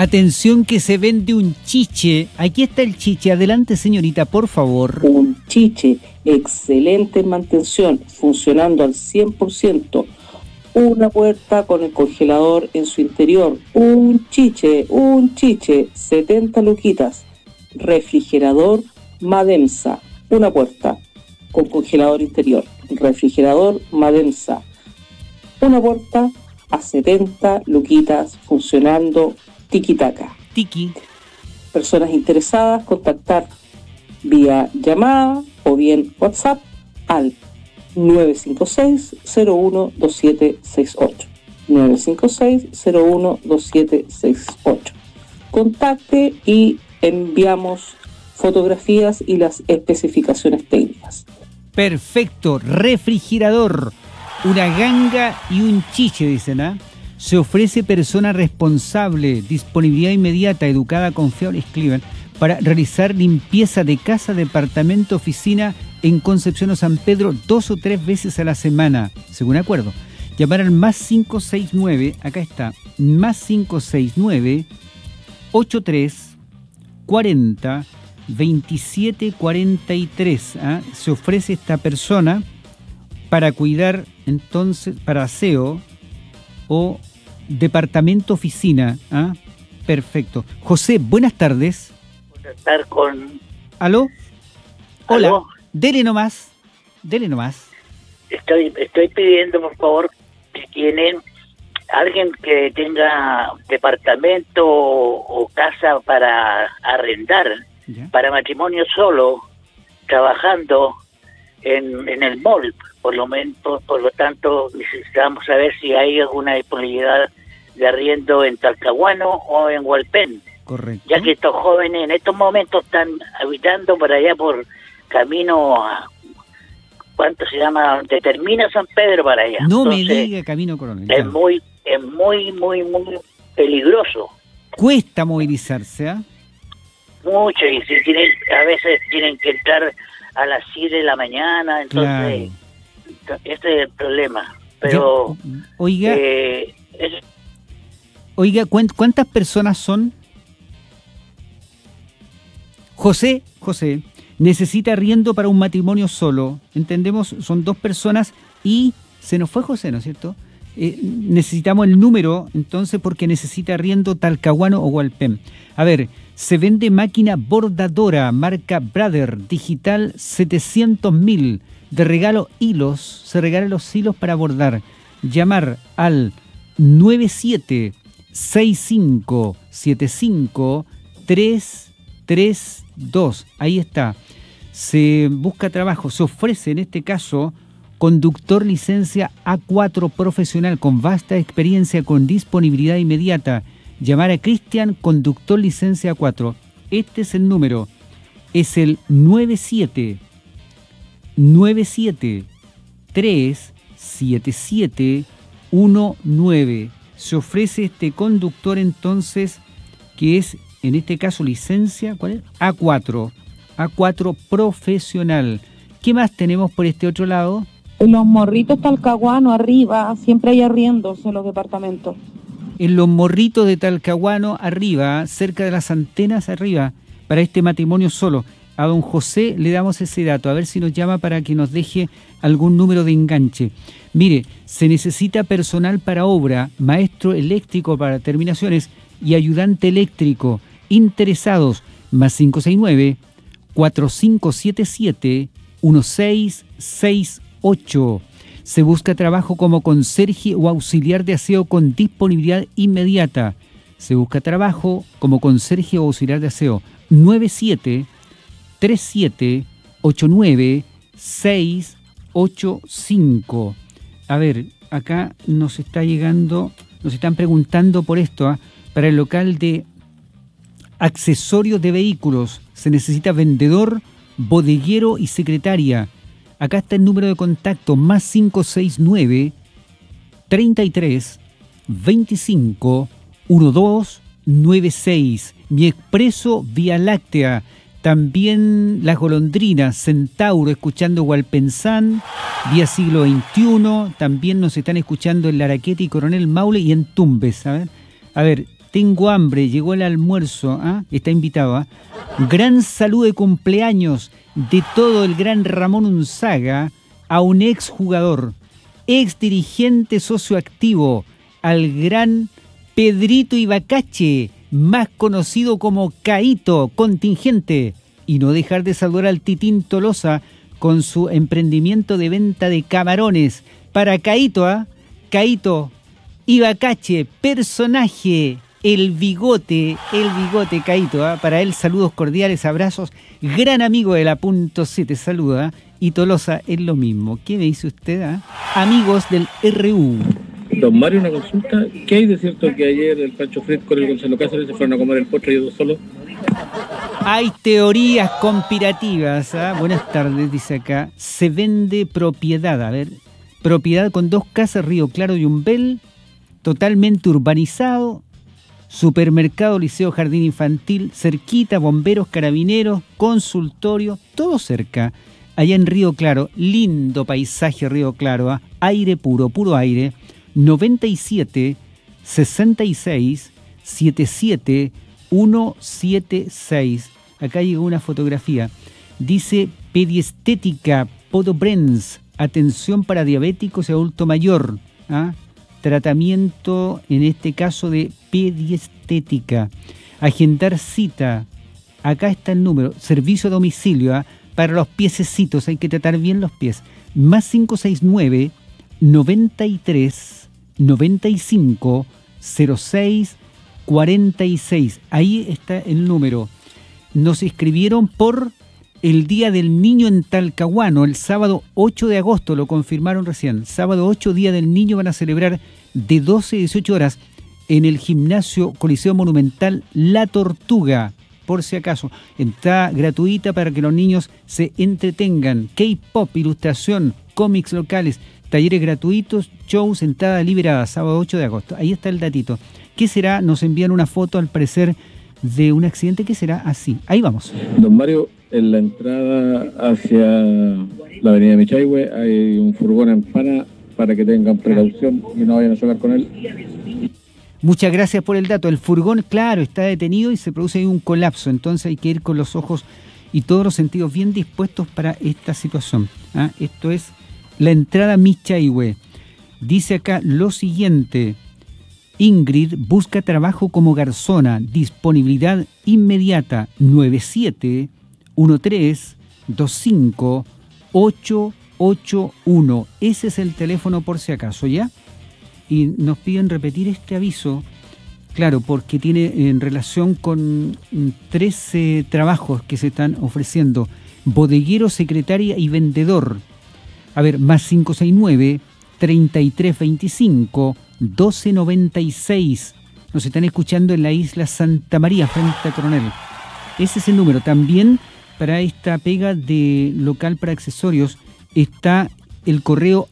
Atención que se vende un chiche. Aquí está el chiche. Adelante, señorita, por favor. Un chiche excelente en mantención, funcionando al 100%. Una puerta con el congelador en su interior. Un chiche, 70 luquitas. Refrigerador Mademsa, una puerta con congelador interior. Refrigerador Mademsa, una puerta a 70 luquitas, funcionando tiki-taka. Tiki. Personas interesadas, contactar vía llamada o bien WhatsApp al 956-012768. 956-012768. Contacte y enviamos fotografías y las especificaciones técnicas. Perfecto. Refrigerador, una ganga y un chiche, dicen, ¿ah? Se ofrece persona responsable, disponibilidad inmediata, educada, confiable, escriban, para realizar limpieza de casa, departamento, oficina en Concepción o San Pedro 2 o 3 veces a la semana, según acuerdo. Llamar al más 569, acá está, más 569 83 40 27 43. ¿Ah? Se ofrece esta persona para cuidar, entonces, para aseo o departamento oficina. ¿Ah? Perfecto. José, buenas tardes. Estar con... ¿Aló? Hola. ¿Aló? Dele nomás. Estoy pidiendo, por favor, que tienen alguien que tenga departamento o casa para arrendar, ¿Ya? para matrimonio solo, trabajando en el mall. Por lo tanto, necesitamos saber si hay alguna disponibilidad de arriendo en Talcahuano o en Hualpén. Correcto. Ya que estos jóvenes en estos momentos están habitando por allá por camino a... ¿Cuánto se llama? Donde termina San Pedro para allá. No Entonces, me diga Camino Coronel. es muy peligroso. Cuesta movilizarse, ¿ah? Mucho, y si a veces tienen que entrar a las 7 de la mañana, entonces ese es el problema. Pero Oiga, ¿cuántas personas son? José, necesita arriendo para un matrimonio solo. Entendemos, son 2 personas y se nos fue José, ¿no es cierto? Necesitamos el número, entonces, porque necesita arriendo Talcahuano o Hualpén. A ver, se vende máquina bordadora, marca Brother, digital 700.000. De regalo hilos, se regalan los hilos para bordar. Llamar al 9765753332. Ahí está. Se busca trabajo, se ofrece en este caso conductor licencia A4 profesional con vasta experiencia con disponibilidad inmediata. Llamar a Cristian, conductor licencia A4. Este es el número. Es el 9737719. Se ofrece este conductor entonces, que es en este caso licencia, ¿cuál es? A4 profesional. ¿Qué más tenemos por este otro lado? En Los Morritos Talcahuano, arriba, siempre hay arriendos en los departamentos. En Los Morritos de Talcahuano, arriba, cerca de las antenas, arriba, para este matrimonio solo. A don José le damos ese dato, a ver si nos llama para que nos deje algún número de enganche. Mire, se necesita personal para obra, maestro eléctrico para terminaciones y ayudante eléctrico. Interesados, más 569-4577-1668. Se busca trabajo como conserje o auxiliar de aseo con disponibilidad inmediata. Se busca trabajo como conserje o auxiliar de aseo. 97-3889-685. A ver, acá nos están preguntando por esto, para el local de accesorios de vehículos. Se necesita vendedor, bodeguero y secretaria. Acá está el número de contacto, más 569 33 25 1296. Mi Expreso Vía Láctea. También Las Golondrinas, Centauro, escuchando Hualpenzán, vía Siglo XXI. También nos están escuchando en Laraquete y Coronel Maule y en Tumbes. A ver, tengo hambre, llegó el almuerzo, está invitado. Gran saludo de cumpleaños de todo el gran Ramón Unzaga a un ex jugador, ex dirigente socioactivo, al gran Pedrito Ibacache, más conocido como Caíto, contingente. Y no dejar de saludar al Titín Tolosa con su emprendimiento de venta de camarones. Para Caíto, Caíto Ibacache, personaje, el bigote Caíto, para él saludos cordiales, abrazos, gran amigo de la Punto 7, saluda, y Tolosa es lo mismo. ¿Qué me dice usted? Amigos del RU. Don Mario, una consulta, ¿qué hay de cierto que ayer el Pancho Fred con el Gonzalo Cáceres se fueron a comer el postre ellos dos solos? Hay teorías conspirativas. Buenas tardes, dice acá. Se vende propiedad, propiedad con 2 casas, Río Claro y Umbel, totalmente urbanizado, supermercado, liceo, jardín infantil, cerquita, bomberos, carabineros, consultorio, todo cerca. Allá en Río Claro, lindo paisaje Río Claro, aire puro, puro aire. 97 66 77 176. Acá llegó una fotografía. Dice Pediestética Podobrens, atención para diabéticos y adulto mayor. Tratamiento, en este caso, de pediestética. Agendar cita. Acá está el número. Servicio a domicilio, para los piececitos. Hay que tratar bien los pies. Más 569 93 95 06 46. Ahí está el número. Nos escribieron por el Día del Niño en Talcahuano, el sábado 8 de agosto, lo confirmaron recién. Sábado 8, Día del Niño, van a celebrar de 12 a 18 horas en el gimnasio Coliseo Monumental La Tortuga, por si acaso. Entrada gratuita para que los niños se entretengan. K-pop, ilustración, cómics locales, talleres gratuitos, shows, entrada liberada, sábado 8 de agosto. Ahí está el datito. ¿Qué será? Nos envían una foto, al parecer, de un accidente. ¿Qué será? Así. Ahí vamos. Don Mario, en la entrada hacia la avenida Michaihue hay un furgón en pana para que tengan precaución y no vayan a chocar con él. Muchas gracias por el dato. El furgón, claro, está detenido y se produce ahí un colapso. Entonces hay que ir con los ojos y todos los sentidos bien dispuestos para esta situación. Esto es la entrada Michaihue. Dice acá lo siguiente. Ingrid busca trabajo como garzona. Disponibilidad inmediata. 97-13-25-881. Ese es el teléfono por si acaso, ¿ya? Y nos piden repetir este aviso, claro, porque tiene en relación con 13 trabajos que se están ofreciendo. Bodeguero, secretaria y vendedor. Más 569-3325-1296. Nos están escuchando en la isla Santa María, frente a Coronel. Ese es el número. También para esta pega de local para accesorios está el correo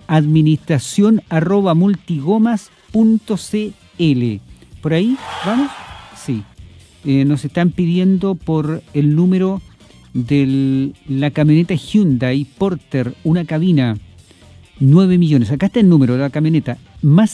administración@multigomas.cl. ¿Por ahí vamos? Sí. Nos están pidiendo por el número de la camioneta Hyundai Porter, una cabina, 9 millones. Acá está el número de la camioneta, más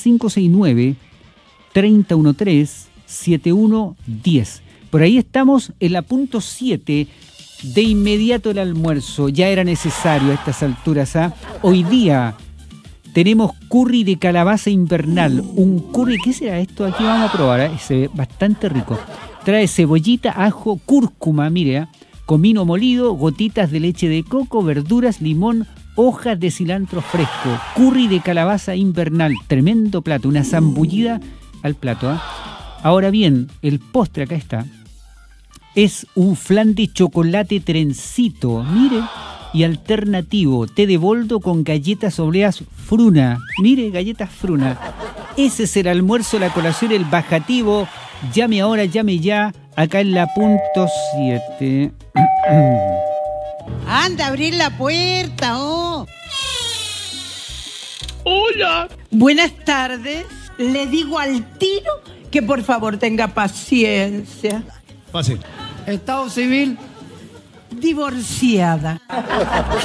569-3013-7110. Por ahí estamos en la Punto 7. De inmediato el almuerzo, ya era necesario a estas alturas. Hoy día tenemos curry de calabaza invernal. Un curry, ¿qué será esto? Aquí vamos a probar, se ve bastante rico. Trae cebollita, ajo, cúrcuma, mire, comino molido, gotitas de leche de coco, verduras, limón, hojas de cilantro fresco. Curry de calabaza invernal, tremendo plato, una zambullida al plato. Ahora bien, el postre acá está. Es un flan de chocolate trencito, mire, y alternativo, té de boldo con galletas obleas Fruna, mire, galletas Fruna. Ese es el almuerzo, la colación, el bajativo. Llame ahora, llame ya, acá en la Punto 7. Anda, abrir la puerta, oh. Hola. Buenas tardes. Le digo al tiro que por favor tenga paciencia. Pase. Estado civil, divorciada.